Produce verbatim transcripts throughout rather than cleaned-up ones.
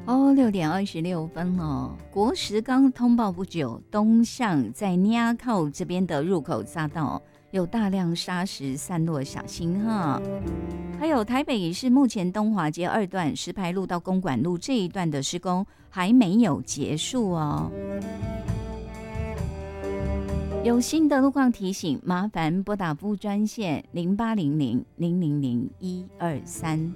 哦，六点二十六分哦。国时刚通报不久，东向在尼亚靠这边的入口匝道有大量砂石散落，小心哈。还有台北市目前东华街二段石牌路到公馆路这一段的施工还没有结束哦。有新的路况提醒，麻烦拨打服务专线零八零零零零零一二三。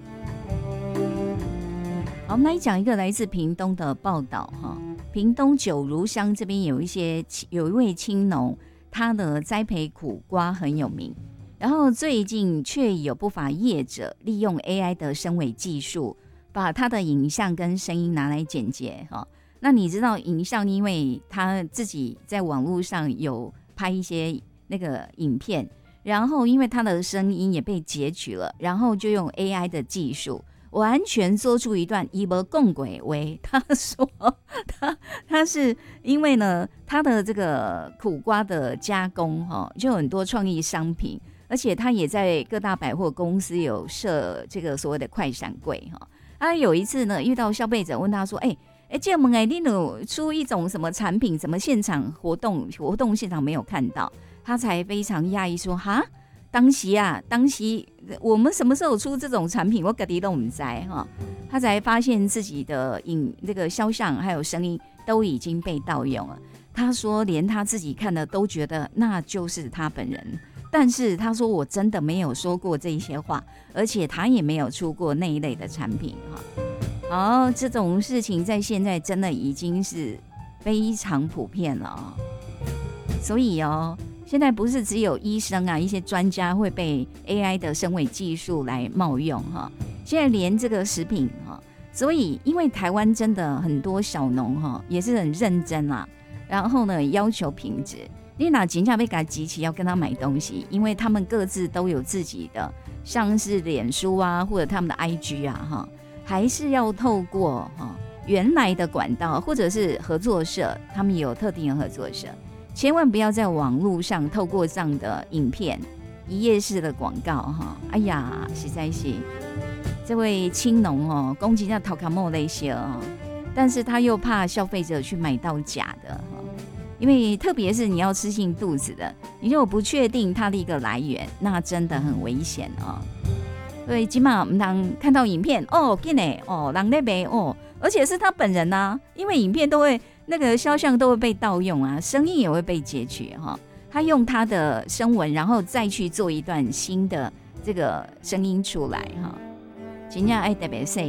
好，我们来讲一个来自屏东的报道哈。屏东九如乡这边有一些有一位青农，他的栽培苦瓜很有名，然后最近却有不法业者利用 A I 的声伪技术，把他的影像跟声音拿来剪接哈。那你知道影像，因为他自己在网络上有拍一些那个影片，然后因为他的声音也被截取了，然后就用 A I 的技术完全做出一段以无共轨为，他说他他是因为呢，他的这个苦瓜的加工哈，就很多创意商品，而且他也在各大百货公司有设这个所谓的快闪柜哈。他有一次呢，遇到消费者问他说：“哎、欸。”哎，这门哎，你有出一种什么产品？怎么现场活动活动现场没有看到？他才非常讶异说：“哈，当时啊，当时我们什么时候出这种产品？我自己都不知哈。”他才发现自己的影这个肖像还有声音都已经被盗用了。他说，连他自己看了都觉得那就是他本人。但是他说，我真的没有说过这些话，而且他也没有出过那一类的产品哈。好，这种事情在现在真的已经是非常普遍了、哦、所以哦，现在不是只有医生啊，一些专家会被 A I 的声伪技术来冒用哈、哦。现在连这个食品哈、哦，所以因为台湾真的很多小农哈、哦、也是很认真啦，然后呢要求品质，你哪真正被给他集齐要跟他买东西，因为他们各自都有自己的，像是脸书啊或者他们的 I G 啊哈。还是要透过、哦、原来的管道或者是合作社，他们有特定的合作社，千万不要在网络上透过这样的影片一页式的广告哈、哦。哎呀，实在是这位青农哦，攻击到陶卡莫那些哦，但是他又怕消费者去买到假的哈、哦，因为特别是你要吃进肚子的，你如果不确定它的一个来源，那真的很危险哦。所以起码我们当看到影片哦，真的哦，人在卖哦，而且是他本人啊，因为影片都会那个肖像都会被盗用啊，声音也会被截取哈、哦。他用他的声纹，然后再去做一段新的这个声音出来哈，真的要特别小心。